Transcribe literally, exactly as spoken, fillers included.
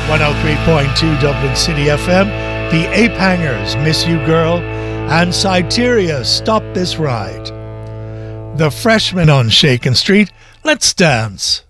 one oh three point two Dublin City F M, the Ape Hangers, Miss You Girl, and Cyteria, Stop This Ride. The Freshmen on Shakin' Street, Let's Dance.